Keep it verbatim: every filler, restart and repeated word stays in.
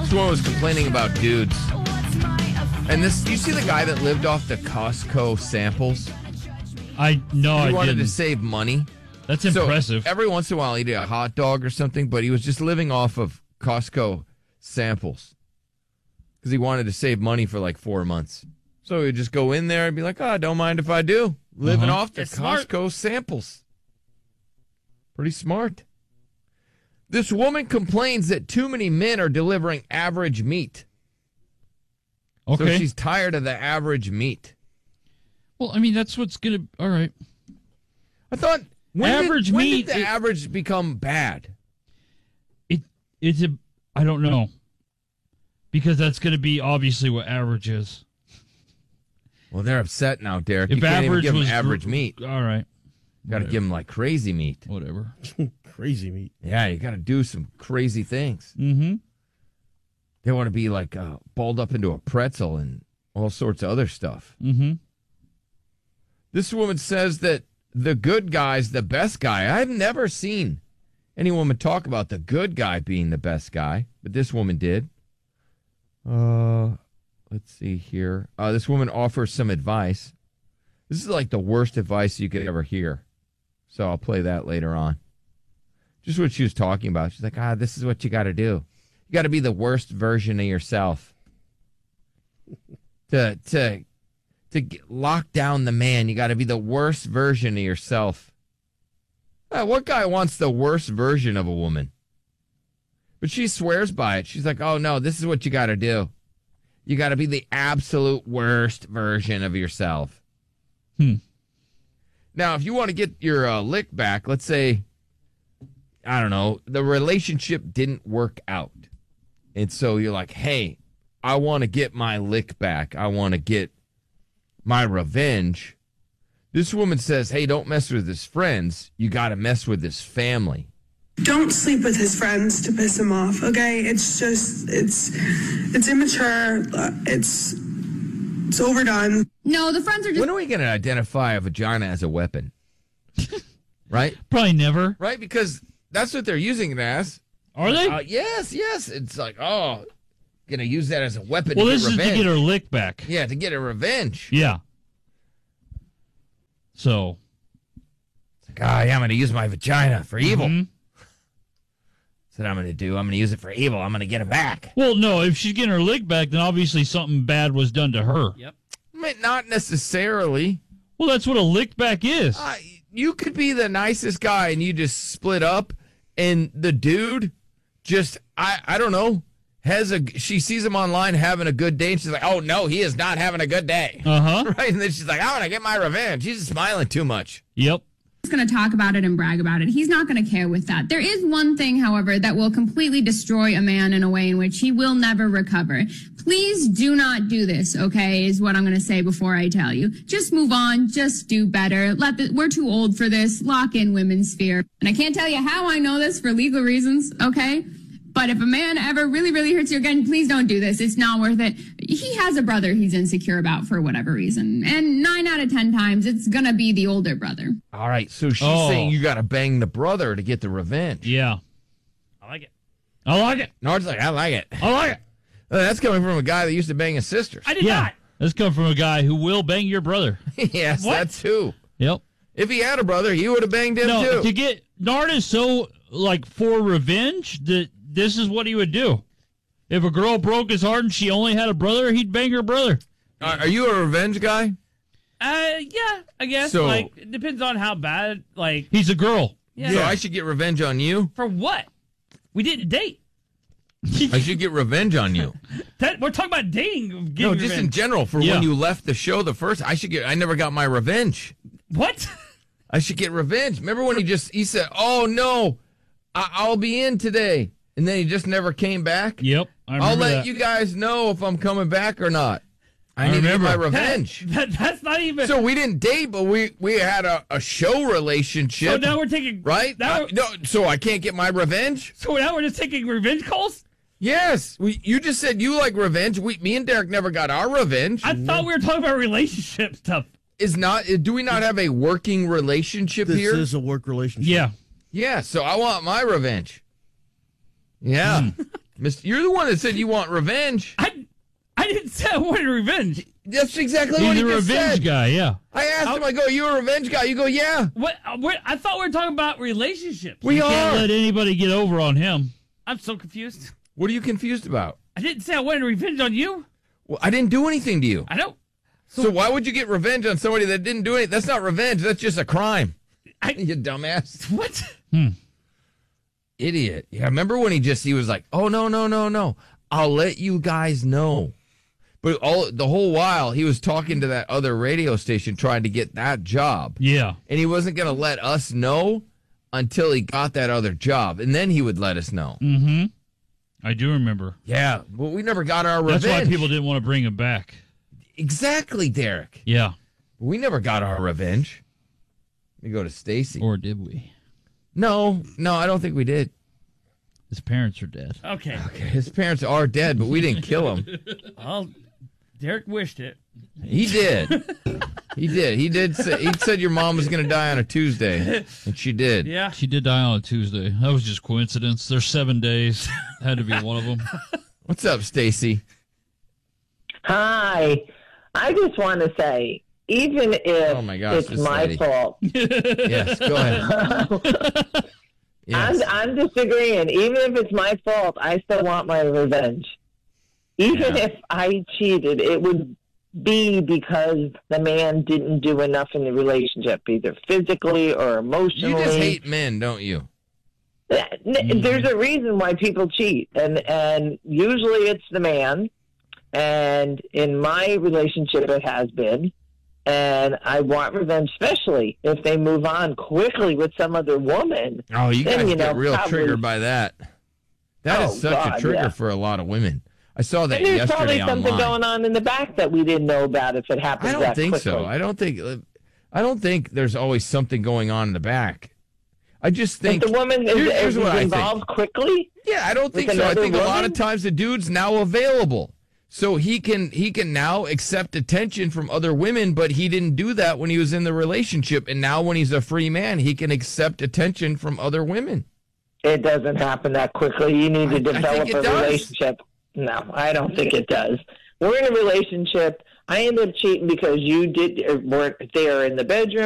This one was complaining about dudes. And this, you see the guy that lived off the Costco samples? I no, He I wanted didn't. to save money. That's So impressive. every once in a while he'd eat a hot dog or something, but he was just living off of Costco samples because he wanted to save money for like four months. So he'd just go in there and be like, oh, don't mind if I do. Living Uh-huh. off the It's smart. Costco samples. Pretty smart. This woman complains that too many men are delivering average meat. Okay. So she's tired of the average meat. Well, I mean, that's what's going to... All right. I thought, when Average did, when meat, did the it- average become bad? It It's a... I don't know. Because that's going to be obviously what average is. Well, they're upset now, Derek. If you can't even average give them was... average meat. All right. Got to give them like crazy meat. Whatever. Crazy meat. Yeah, you got to do some crazy things. Mm-hmm. They want to be like uh, balled up into a pretzel and all sorts of other stuff. Mm-hmm. This woman says that the good guy's the best guy. I've never seen any woman talk about the good guy being the best guy, but this woman did. Uh, let's see here. Uh, this woman offers some advice. This is like the worst advice you could ever hear. So I'll play that later on. Just what she was talking about. She's like, ah, this is what you got to do. You got to be the worst version of yourself. to to to get, lock down the man, you got to be the worst version of yourself. Uh, what guy wants the worst version of a woman? But she swears by it. She's like, oh, no, this is what you got to do. You got to be the absolute worst version of yourself. Hmm. Now, if you want to get your uh, lick back, let's say, I don't know, the relationship didn't work out. And so you're like, hey, I want to get my lick back. I want to get my revenge. This woman says, hey, don't mess with his friends. You got to mess with his family. Don't sleep with his friends to piss him off, okay? It's just, it's, it's immature. uh, It's, it's overdone. No, the friends are just... When are we going to identify a vagina as a weapon? Right? Probably never. Right? Because that's what they're using it as. Are they? Uh, yes, yes. It's like, oh, going to use that as a weapon well, to this get is revenge. to get her lick back. Yeah, to get a revenge. Yeah. So. It's like, oh, yeah, I'm going to use my vagina for evil. Mm-hmm. That's what I'm going to do. I'm going to use it for evil. I'm going to get it back. Well, no, if she's getting her lick back, then obviously something bad was done to her. Yep. I mean, not necessarily. Well, that's what a lick back is. Uh, you could be the nicest guy and you just split up, and the dude just, I, I don't know, has a, she sees him online having a good day, and she's like, oh, no, he is not having a good day. Uh-huh. Right? And then she's like, I want to get my revenge. She's just smiling too much. Yep. He's going to talk about it and brag about it. He's not going to care with that. There is one thing, however, that will completely destroy a man in a way in which he will never recover. Please do not do this, okay, is what I'm going to say before I tell you. Just move on. Just do better. Let the, we're too old for this. Lock in women's sphere. And I can't tell you how I know this for legal reasons, okay? But if a man ever really, really hurts you again, please don't do this. It's not worth it. He has a brother he's insecure about for whatever reason. And nine out of ten times, it's going to be the older brother. All right, so she's Oh. saying you got to bang the brother to get the revenge. Yeah. I like it. I like it. Nard's like, I like it. I like it. Uh, That's coming from a guy that used to bang his sisters. I did Yeah. not. This comes from a guy who will bang your brother. Yes, What? that's who. Yep. If he had a brother, he would have banged him No, too. to get Nard is so like for revenge that this is what he would do. If a girl broke his heart and she only had a brother, he'd bang her brother. Are are you a revenge guy? Uh, yeah, I guess. So- like, it depends on how bad. Like, He's a girl. yeah. So I should get revenge on you? For what? We didn't date. I should get revenge on you. That we're talking about dating. No, getting just in revenge. general, for Yeah. when you left the show the first, I should get, I never got my revenge. What? I should get revenge. Remember when he just, he said, oh no, I, I'll be in today. And then he just never came back? Yep. I I'll remember let that. you guys know if I'm coming back or not. I, I need remember. to get my That- revenge. That, that's not even. So we didn't date, but we, we had a, a show relationship. So now we're taking right? Now I- we're- no, so I can't get my revenge? so now we're just taking revenge calls. Yes. We, you just said you like revenge. We, me and Derek never got our revenge. I thought we were talking about relationship stuff. Is not? Do we not have a working relationship This here? is a work relationship. Yeah. Yeah. So I want my revenge. Yeah. Mister You're the one that said you want revenge. I I didn't say I wanted revenge. That's exactly He's what he a just revenge said. guy, yeah. I asked him, I go, you a revenge guy? You go, yeah. What? uh, What? I thought we were talking about relationships. We Can't are. let anybody get over on him. I'm so confused. What are you confused about? I didn't say I wanted revenge on you. Well, I didn't do anything to you. I don't. So why would you get revenge on somebody that didn't do anything? That's not revenge. That's just a crime. I- You dumbass. What? Idiot. Yeah, remember when he just, he was like, oh, no, no, no, no. I'll let you guys know. But all the whole while, he was talking to that other radio station trying to get that job. Yeah. And he wasn't going to let us know until he got that other job. And then he would let us know. Mm-hmm. I do remember. Yeah, but we never got our revenge. That's why people didn't want to bring him back. Exactly, Derek. Yeah. We never got our revenge. Let me go to Stacy. Or did we? No, no, I don't think we did. His parents are dead. Okay. Okay, his parents are dead, but we didn't kill him. Well, Derek wished it. He did. He did. He did. Say, he said your mom was going to die on a Tuesday, and she did. Yeah. She did die on a Tuesday. That was just coincidence. There's seven days. Had to be one of them. What's up, Stacy? Hi. I just want to say, even if Oh, my gosh, it's this my lady. fault, Yes, go ahead. Yes. I'm, I'm disagreeing. Even if it's my fault, I still want my revenge. Even Yeah. if I cheated, it would be because the man didn't do enough in the relationship, either physically or emotionally. You just hate men, don't you? N- There's a reason why people cheat, and and usually it's the man. And in my relationship, it has been. And I want revenge, especially if they move on quickly with some other woman. Oh, you Then, guys you get know, real probably- triggered by that. That is Oh, such God, a trigger yeah. for a lot of women. I saw that And there's yesterday probably something online. going on in the back that we didn't know about if it happened I don't that think quickly. so. I don't think. I don't think there's always something going on in the back. I just think if the woman is, Here's- here's is what I involved think. quickly, Yeah, I don't with think so. I another think a lot woman? of times the dude's now available. So he can he can now accept attention from other women, but he didn't do that when he was in the relationship. And now when he's a free man, he can accept attention from other women. it doesn't happen that quickly. You need I- I to think develop it a does. relationship. No, I don't think it does. We're in a relationship. I ended up cheating because you did or weren't there in the bedroom.